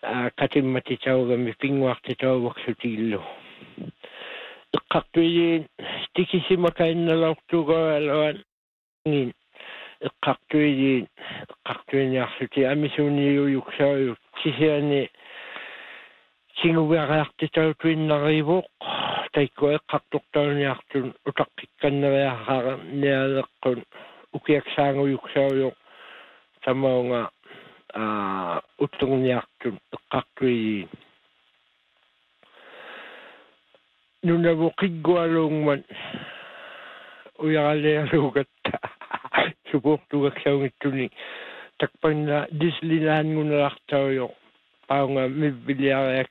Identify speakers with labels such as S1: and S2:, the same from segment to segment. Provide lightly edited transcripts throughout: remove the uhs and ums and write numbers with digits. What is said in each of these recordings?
S1: katimmatitauga pingwaqtitauwaqsutillu iqqartuiin tikisimakainnalortuga aluan ngin iqqartuiniarsuti amisuuniuyuksauyu kisiani singuviaqaartitautuinnarivuq taikko eqqartortauniartun utaqqikkanneриахаарниалеққун укиаксаангуюксауйо тамаунга уттугниартун эққартуи нунавоқиггуалуунгман уяралеалуугатта супортугаксаунгиттуни такпанна дислилаангунелартауйо паунга миввилиариак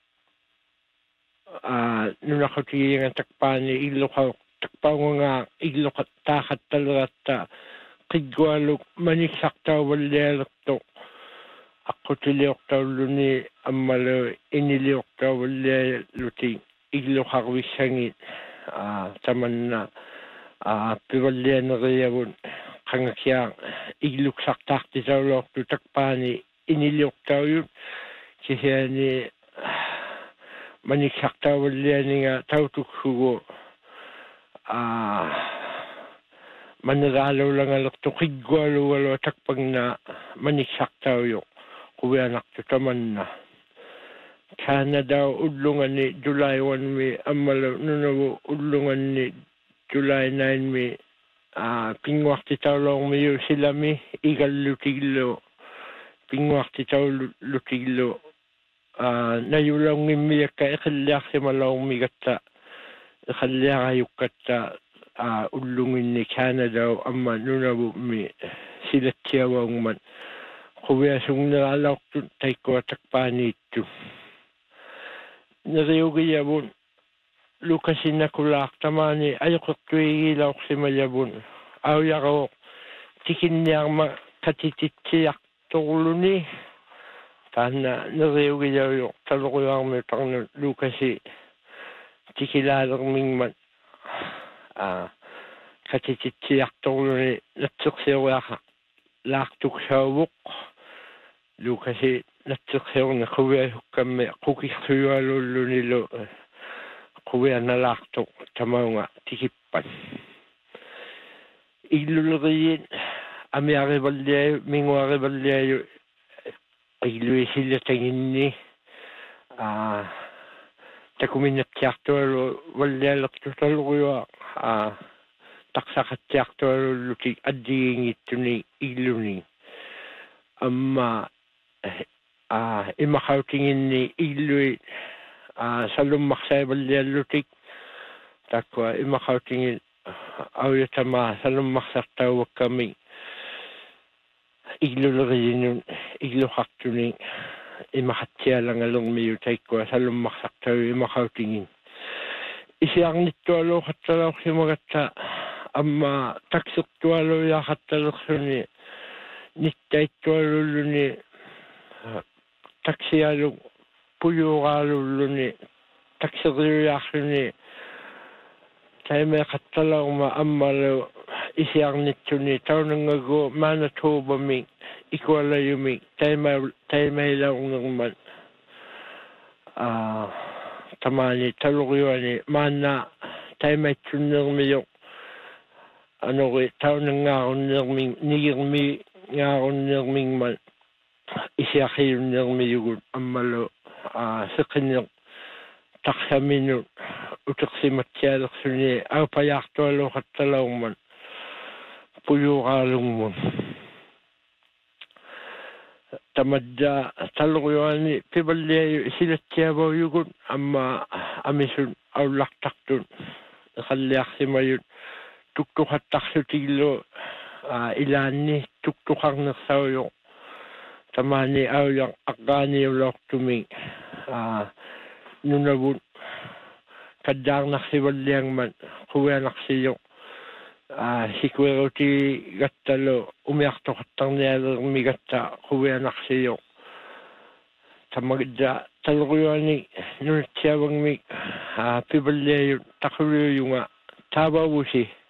S1: нунахутигинга такпаани иллоқау такпаунга иллоқаттаахатталератта qiggualuk manikсартауваллиалерту аққутилиортауллуни аммалу инилиортауваллиалути иллухарвиссангит таманна пиваллианериавун қангакиаа иллуксартаартисаулоорту такпаани инилиортауют кисиани маниксартауваллианинга таутуксугу манералуулангалерту qiggualuugalua takpagna maniksartauyo quvianartu tamanna Canada ullungani July 1 mi ammalu nunavu ullunganni July 9 mi pingwartitaulormiu silami igallutigillu pingwartitaullutigillu nayulaungimmiakka iqilliarsimalormigatta iqalliarayukkatta ullunginni Canada amma nunavu mi silattiavaungman quviasungneralortu taikkuatakpaaniittu neriugiyavun lukasinakulaartamaani ajoqertuigilaorsimayavun aujaro tikinniarma katititsiartorluni taanna neriugiyauyo taloruarmi tarnu lukasi tikilaalermingman katititsiartorluni natsersiuaqa laartuksauvuq lukasi natsersiurna quviasukkammi qukirsuualullunilu quvianalaartu tamaunga tikippan illuleriin amiarivalliayu minguarivalliayu illuisilataginni takuminnatsiartualu vallialertu talurua taqsaqatsiartualulluti addigingittuni illuni amma imaqautinginni illui salummarsaivaliallutik takwa imaqautingin auyatama salummarsartauvakkami illuleriinun illuqartuni imaqatsialangalermiu taikwa salummarsartau imaqautingin isiarnittualuuqattalaorsimagatta amma taksirtualuiaqattalersuni nittaittualulluni taksialu puyuuraalulluni takseriuiarluni taimeqattalaorma ammalu isiarnitsuni taunangagu maanatuubami ikualayumi taimailaornerman tamani taluriuani maanna taimaitsunnermiyo anori taunangaarunnермing nigirmi ngaarunnермingman isiaqiunnermiyugut ammalu seqinner taqsaminu uteqsimatsialersuni aupajaartualuuqattalaorman puyuuraalungmun tamadda taluriuani pivalliayu isilatsiavauyugut amma amisun aullartartun eqalliarsimayut tuktuqattarsutigillu ilaanni tuktuqarnersauyo tamani auyaq aqqaaniulortumi nunavut kaddaarnarsivalliangman quvianarsiyo sikueruti gattalu umiartoqattarnialermigatta quvianarsiyo tamagda taluriuani nunatsiavangmi pivalliayut taquluyunga taavavusi